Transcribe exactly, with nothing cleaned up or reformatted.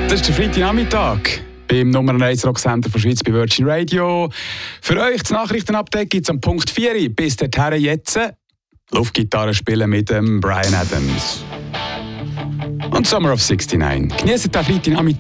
Das ist der Freitagnachmittag beim Nummer eins Rocksender von Schweiz bei Virgin Radio. Für euch das Nachrichtenupdate gibt es am Punkt vier. Bis dahin jetzt Luftgitarre spielen mit dem Bryan Adams. Und Summer of sixty-nine. Genießt den Freitagnachmittag.